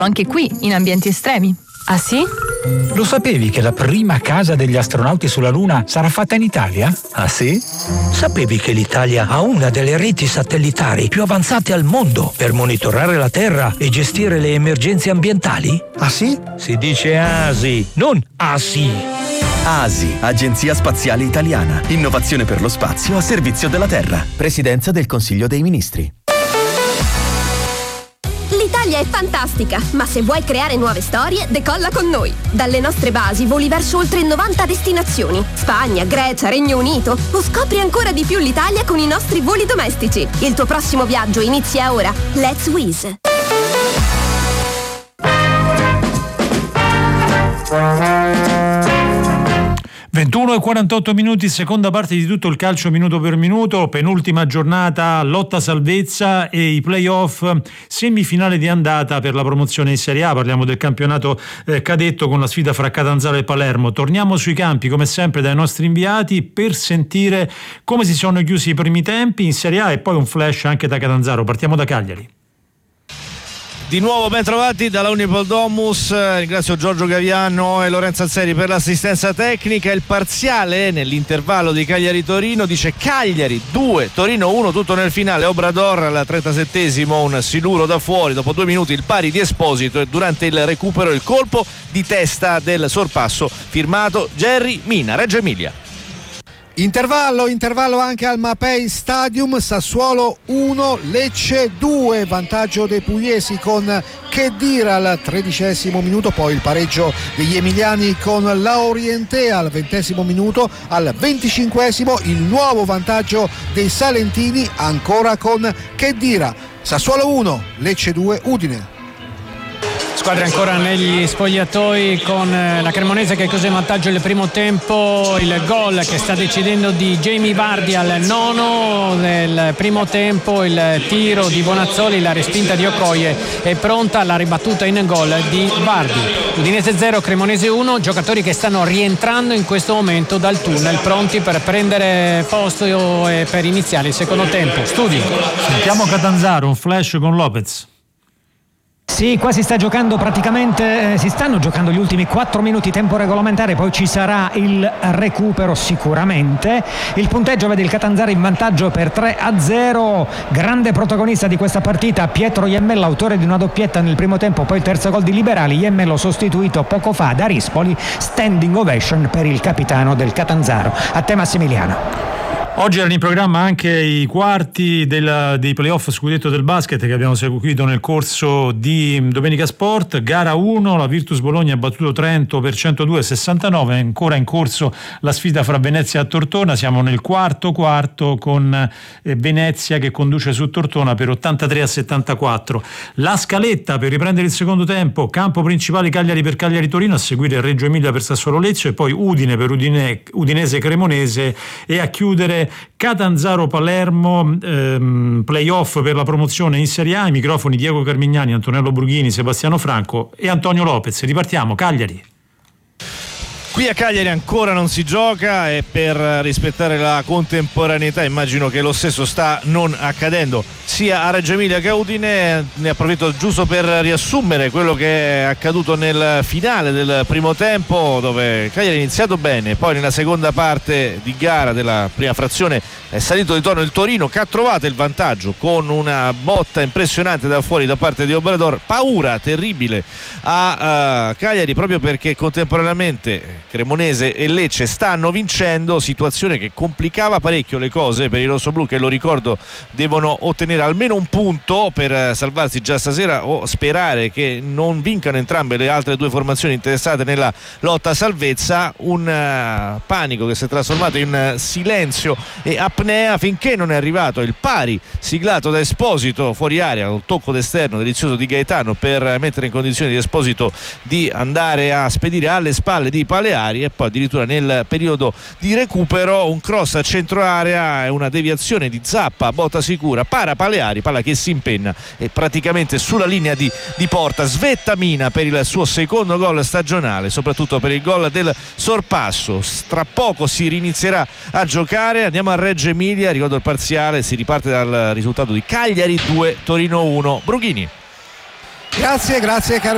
anche qui in ambienti estremi. Ah sì? Lo sapevi che la prima casa degli astronauti sulla Luna sarà fatta in Italia? Ah sì? Sapevi che l'Italia ha una delle reti satellitari più avanzate al mondo per monitorare la Terra e gestire le emergenze ambientali? Ah sì? Si dice ASI, non ASI. ASI, Agenzia Spaziale Italiana. Innovazione per lo spazio a servizio della Terra. Presidenza del Consiglio dei Ministri. L'Italia è fantastica, ma se vuoi creare nuove storie, decolla con noi. Dalle nostre basi voli verso oltre 90 destinazioni. Spagna, Grecia, Regno Unito. O scopri ancora di più l'Italia con i nostri voli domestici. Il tuo prossimo viaggio inizia ora. Let's Wizz. 21:48, seconda parte di tutto il calcio minuto per minuto, penultima giornata, lotta salvezza e i play-off, semifinale di andata per la promozione in Serie A. Parliamo del campionato cadetto con la sfida fra Catanzaro e Palermo. Torniamo sui campi come sempre dai nostri inviati per sentire come si sono chiusi i primi tempi in Serie A e poi un flash anche da Catanzaro. Partiamo da Cagliari. Di nuovo ben trovati dalla Unipol Domus, ringrazio Giorgio Gaviano e Lorenzo Alseri per l'assistenza tecnica. Il parziale nell'intervallo di Cagliari-Torino dice Cagliari 2, Torino 1, tutto nel finale. Obrador al 37esimo un siluro da fuori, dopo 2 minuti il pari di Esposito e durante il recupero il colpo di testa del sorpasso firmato Jerry Mina, Reggio Emilia. Intervallo anche al Mapei Stadium, Sassuolo 1, Lecce 2, vantaggio dei pugliesi con Khedira al 13° minuto, poi il pareggio degli emiliani con Laurienté al 20° minuto, al 25° il nuovo vantaggio dei salentini ancora con Khedira. Sassuolo 1, Lecce 2, Udine. Squadre ancora negli spogliatoi con la Cremonese che è così in vantaggio il primo tempo. Il gol che sta decidendo di Jamie Vardy al 9 del primo tempo, il tiro di Bonazzoli, la respinta di Okoye è pronta, la ribattuta in gol di Vardy. Udinese 0, Cremonese 1, giocatori che stanno rientrando in questo momento dal tunnel, pronti per prendere posto e per iniziare il secondo tempo. Studi. Sentiamo Catanzaro, un flash con Lopez. Sì, qua si sta giocando praticamente, si stanno giocando gli ultimi 4 minuti tempo regolamentare, poi ci sarà il recupero sicuramente. Il punteggio vede il Catanzaro in vantaggio per 3-0, grande protagonista di questa partita Pietro Iemmello, autore di una doppietta nel primo tempo, poi il terzo gol di Liberali. Iemmello sostituito poco fa da Rispoli, standing ovation per il capitano del Catanzaro. A te Massimiliano. Oggi erano in programma anche i quarti dei playoff scudetto del basket che abbiamo seguito nel corso di Domenica Sport. Gara 1, la Virtus Bologna ha battuto Trento per 102-69, è ancora in corso la sfida fra Venezia e Tortona. Siamo nel quarto con Venezia che conduce su Tortona per 83-74. La scaletta per riprendere il secondo tempo: campo principale Cagliari per Cagliari-Torino, a seguire Reggio Emilia per Sassuolo-Lecce e poi Udine per Udinese-Cremonese e a chiudere Catanzaro-Palermo, playoff per la promozione in Serie A. I microfoni Diego Carmignani, Antonello Brughini, Sebastiano Franco e Antonio Lopez. Ripartiamo, Cagliari. Qui a Cagliari ancora non si gioca e per rispettare la contemporaneità immagino che lo stesso sta non accadendo sia a Reggio Emilia che a Udine. Ne approfitto giusto per riassumere quello che è accaduto nel finale del primo tempo, dove Cagliari ha iniziato bene, poi nella seconda parte di gara della prima frazione è salito di tono il Torino che ha trovato il vantaggio con una botta impressionante da fuori da parte di Obrador. Paura terribile a Cagliari proprio perché contemporaneamente Cremonese e Lecce stanno vincendo, situazione che complicava parecchio le cose per i rossoblù che, lo ricordo, devono ottenere almeno un punto per salvarsi già stasera o sperare che non vincano entrambe le altre due formazioni interessate nella lotta a salvezza. Un panico che si è trasformato in silenzio e apnea finché non è arrivato il pari siglato da Esposito fuori area, un tocco d'esterno delizioso di Gaetano per mettere in condizione di Esposito di andare a spedire alle spalle di Paleari, e poi addirittura nel periodo di recupero un cross a centro area e una deviazione di Zappa, botta sicura, para Paleari, palla che si impenna e praticamente sulla linea di porta. Svetta Mina per il suo secondo gol stagionale, soprattutto per il gol del sorpasso. Tra poco si rinizierà a giocare. Andiamo a Reggio Emilia, ricordo il parziale, si riparte dal risultato di Cagliari 2 Torino 1. Brughini. Grazie